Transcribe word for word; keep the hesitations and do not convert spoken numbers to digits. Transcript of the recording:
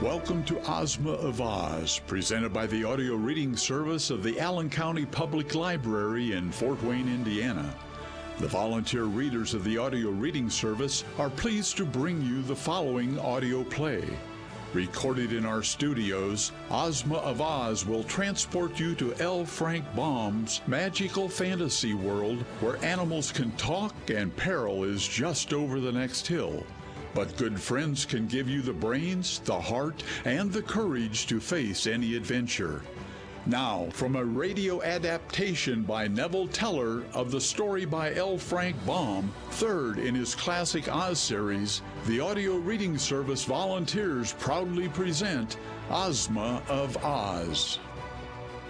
Welcome to Ozma of Oz, presented by the audio reading service of the Allen County Public Library in Fort Wayne, Indiana. The volunteer readers of the audio reading service are pleased to bring you the following audio play. Recorded in our studios, Ozma of Oz will transport you to L. Frank Baum's magical fantasy world where animals can talk and peril is just over the next hill. But good friends can give you the brains, the heart, and the courage to face any adventure. Now, from a radio adaptation by Neville Teller of the story by L. Frank Baum, third in his classic Oz series, the audio reading service volunteers proudly present Ozma of Oz.